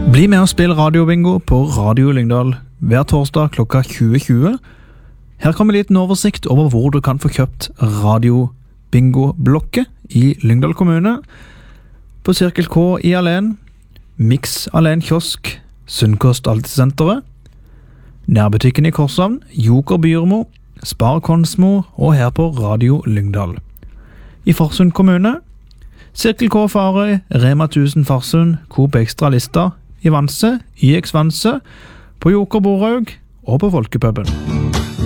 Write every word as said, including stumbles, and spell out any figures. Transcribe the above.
Bli med og spill radiobingo på Radio Lyngdal hver torsdag klokka tjue tjue. Her kommer en liten oversikt over hvor du kan få kjøpt radiobingo-blokket i Lyngdal kommune. På Cirkel K i Alen, Mix Alen Kiosk, Sunnkost Alltidssenteret, nærbutikken i Korshavn, Joker Byrmo, Spar Konsmo og her på Radio Lyngdal. I Farsund kommune, Cirkel K Farøy, Rema tusen Farsund, Coop Extra Lista, i Vanse, I X Vanse, på Joker Boraug og på Folkepuben.